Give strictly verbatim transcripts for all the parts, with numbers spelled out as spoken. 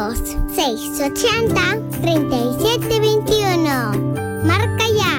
dos, seis ochenta, treinta y siete veintiuno. Marca ya.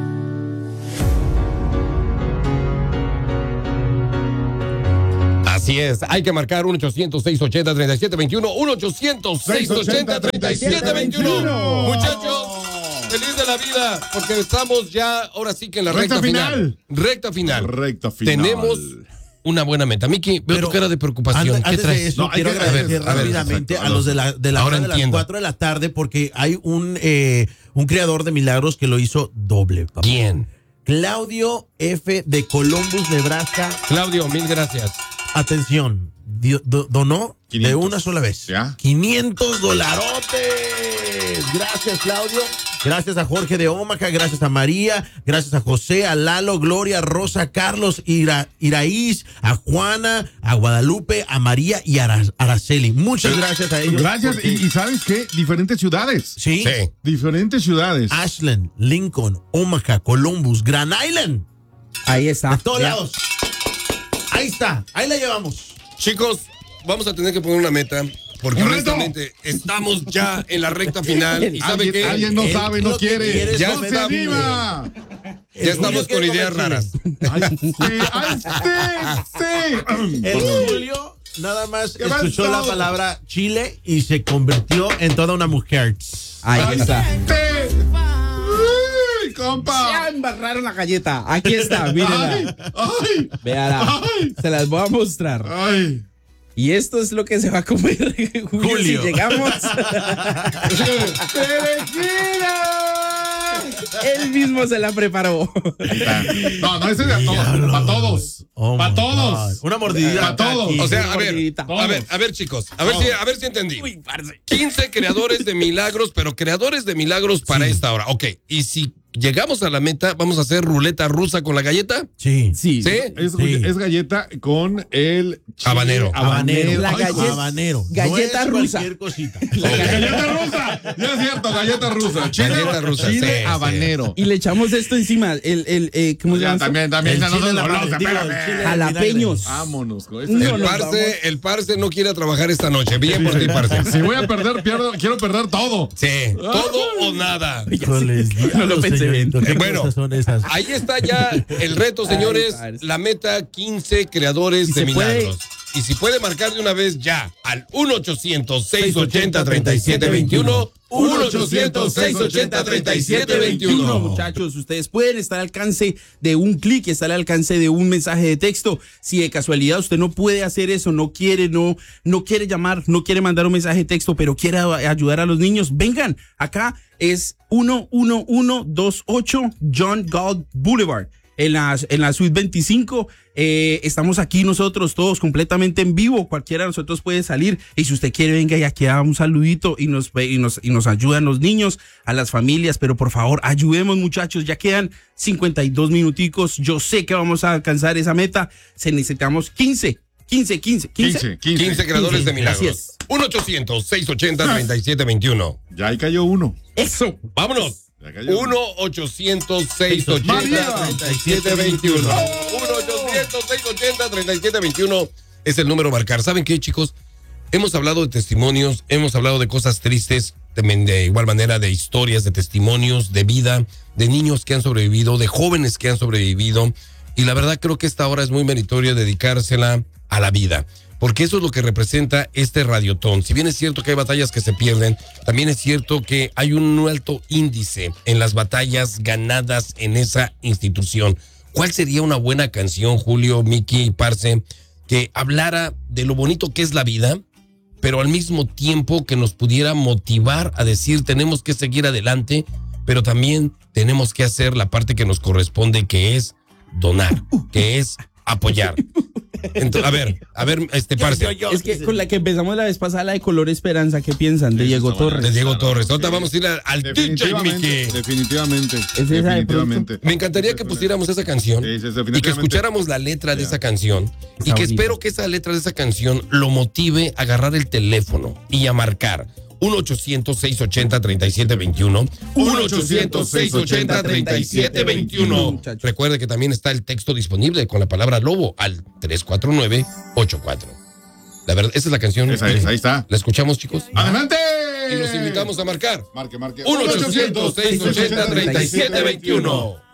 Así es, hay que marcar uno ochocientos, seiscientos ochenta, treinta y siete veintiuno, uno ochocientos, seiscientos ochenta, treinta y siete veintiuno. Muchachos, feliz de la vida, porque estamos ya, ahora sí que en la recta, recta final. final. Recta final. Recta final. Tenemos una buena meta. Miki, veo Pero tu cara de preocupación. Antes, ¿Qué antes traes? de eso, No, quiero que, agradecer a ver, rápidamente exacto, a los de la, de la ahora hora de entiendo. las cuatro de la tarde, porque hay un, eh, un creador de milagros que lo hizo doble. Papá. ¿Quién? Claudio F. de Columbus, Nebraska. Claudio, mil gracias. Atención, dio- do- donó quinientos. de una sola vez. ¿Ya? quinientos dolarotes. Gracias, Claudio. Gracias a Jorge de Omaha, gracias a María, gracias a José, a Lalo, Gloria, Rosa, Carlos, Ira, Iraíz, a Juana, a Guadalupe, a María y a Ara- Araceli. Muchas gracias a ellos. Gracias. porque- Y, y ¿sabes qué? Diferentes ciudades. Sí. Sí. Diferentes ciudades. Ashland, Lincoln, Omaha, Columbus, Grand Island. Ahí está. A todos Ya. lados. Ahí está, ahí la llevamos. Chicos, vamos a tener que poner una meta, porque ¡Un reto! honestamente estamos ya en la recta final. ¿Y sabe Alguien, qué? alguien no Él sabe, no lo que quiere. quiere es Ya ¡No se está. anima! Ya estamos con ideas raras. ¡Ay, sí! ¡Ay, sí! ¡Sí! El Julio nada más ¿Qué escuchó pasó? la palabra Chile y se convirtió en toda una mujer. Ahí ¡Ay, está. sí! ¡Uy, Ya compa! embarraron la galleta. Aquí está, mírenla. ¡Ay! ¡Ay! Véala. Ay. Se las voy a mostrar. ¡Ay! Y esto es lo que se va a comer Julio, Julio. si llegamos. Él mismo se la preparó. No, no, ese es de todos. Para todos. Oh Para my todos. God. Una mordidita. Para todos. O sea, a ver, Mordidita. a ver, a ver, chicos, a ver si, a ver si entendí. Uy, parce. quince creadores de milagros, pero creadores de milagros para Sí. esta hora. Ok, y si llegamos a la meta, vamos a hacer ruleta rusa con la galleta. Sí. Sí. ¿Sí? Es, Sí. es galleta con el chile Habanero. Habanero. La Ay, galleta- Habanero. galleta no es rusa. cualquier cosita. Galleta rusa. Ya es cierto, galleta rusa. Chile, Galleta rusa, chile sí, sí. habanero. Y le echamos esto encima. El, el, eh, ¿cómo se Ya, llama? también, también. El ya no chile son la- golosa, digo, el espérame. chile- Jalapeños. Vámonos. con No, esto. El no, parce, vamos. el parce no quiere trabajar esta noche. Bien por ti, parce. Si voy a perder, pierdo, quiero perder todo. Sí, todo o nada. Híjoles, No lo diablos, pensé bien. señorito, ¿qué Bueno, cosas son esas? Ahí está ya el reto, señores. Ay, parce. La meta, quince creadores Y de se puede- milagros. Y si puede marcar de una vez ya al uno ochocientos, seiscientos ochenta, treinta y siete veintiuno. uno ochocientos, seiscientos ochenta, treinta y siete veintiuno. Muchachos, ustedes pueden estar al alcance de un clic, estar al alcance de un mensaje de texto. Si de casualidad usted no puede hacer eso, no quiere, no, no quiere llamar, no quiere mandar un mensaje de texto, pero quiere a- ayudar a los niños, vengan. Acá es uno uno uno dos ocho John Galt Boulevard. En la, en la suite veinticinco, eh, estamos aquí nosotros todos completamente en vivo. Cualquiera de nosotros puede salir. Y si usted quiere, venga y aquí da un saludito y nos, ve- y nos, y nos ayudan los niños, a las familias. Pero por favor, ayudemos, muchachos. Ya quedan cincuenta y dos minuticos. Yo sé que vamos a alcanzar esa meta. Se necesitamos quince, quince, quince, quince. quince, quince. quince creadores de Así milagros. es. uno ochocientos, seiscientos ochenta, treinta y siete veintiuno. Ya ahí cayó uno. Eso. Vámonos. Ya cayó uno ochocientos, seiscientos ochenta, María. treinta y siete veintiuno. uno ochocientos, seiscientos ochenta, treinta y siete veintiuno es el número a marcar. ¿Saben qué, chicos? Hemos hablado de testimonios, hemos hablado de cosas tristes, también de igual manera de historias, de testimonios, de vida, de niños que han sobrevivido, de jóvenes que han sobrevivido. Y la verdad creo que esta hora es muy meritorio dedicársela a la vida, porque eso es lo que representa este radiotón. Si bien es cierto que hay batallas que se pierden, también es cierto que hay un alto índice en las batallas ganadas en esa institución. ¿Cuál sería una buena canción, Julio, Miki y Parce, que hablara de lo bonito que es la vida, pero al mismo tiempo que nos pudiera motivar a decir tenemos que seguir adelante, pero también tenemos que hacer la parte que nos corresponde, que es donar, que es apoyar? Entonces, a ver, a ver, este Parce. Es que con la que empezamos la vez pasada, la de Color Esperanza, ¿qué piensan? De Sí, Diego está buena. Torres. De Diego Claro, Torres. Ahorita sí. vamos a ir al, al D J Definitivamente, Mickey. definitivamente. esa de definitivamente. Me encantaría que pusiéramos esa canción Sí, sí, y que definitivamente. escucháramos la letra de Ya. esa canción y que bonita. espero que esa letra de esa canción lo motive a agarrar el teléfono y a marcar uno ochocientos, seiscientos ochenta, treinta y siete veintiuno. uno ochocientos, seiscientos ochenta, treinta y siete veintiuno. Muchachos. Recuerde que también está el texto disponible con la palabra lobo al tres cuatro nueve ocho cuatro. La verdad, esa es la canción. Esa es, ahí está. ¿La escuchamos, chicos? ¡Adelante! Y los invitamos a marcar. Marque, marque. uno ochocientos, seiscientos ochenta, treinta y siete veintiuno.